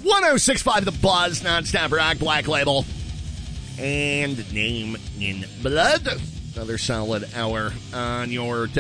106.5 The Buzz, nonstop rock, Black Label, and Name in Blood. Another solid hour on your